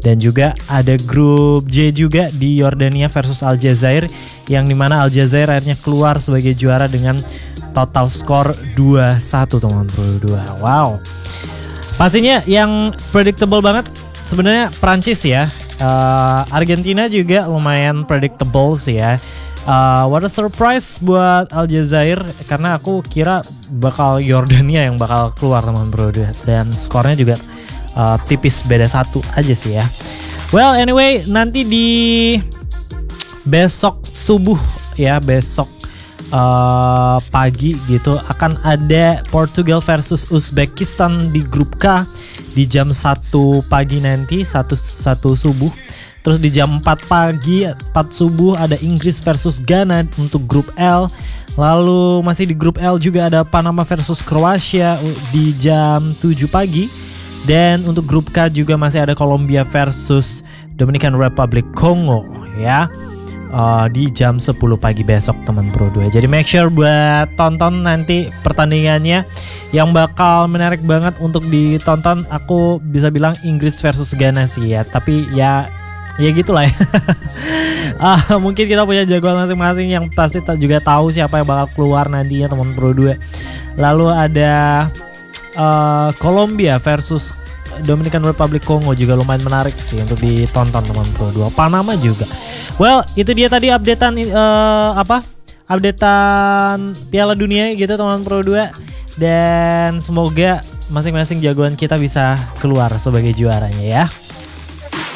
Dan juga ada grup J juga di Yordania versus Aljazair, yang dimana Aljazair akhirnya keluar sebagai juara dengan total skor 2-1 teman bro. Wow. Pastinya yang predictable banget sebenarnya Prancis ya. Argentina juga lumayan predictable sih ya. What a surprise buat Aljazair, karena aku kira bakal Yordania yang bakal keluar teman bro. Dan skornya juga tipis, beda 1 aja sih ya. Well anyway, nanti di besok subuh ya, besok pagi gitu akan ada Portugal versus Uzbekistan di grup K di jam 1 pagi nanti, 1 subuh. Terus di jam 4 pagi, 4 subuh ada Inggris versus Ghana untuk grup L. Lalu masih di grup L juga ada Panama versus Kroasia di jam 7 pagi. Dan untuk grup K juga masih ada Kolombia versus Dominican Republic Congo ya, di jam 10 pagi besok teman bro 2. Jadi make sure buat tonton nanti pertandingannya, yang bakal menarik banget untuk ditonton. Aku bisa bilang Inggris versus Ghana sih ya, tapi ya gitulah ya. Mungkin kita punya jagoan masing-masing yang pasti juga tahu siapa yang bakal keluar nantinya teman bro 2. Lalu ada Kolombia versus Dominican Republic Congo juga lumayan menarik sih untuk ditonton teman bro 2. Panama juga. Well, itu dia tadi updatean updatean Piala Dunia gitu teman bro 2. Dan semoga masing-masing jagoan kita bisa keluar sebagai juaranya ya.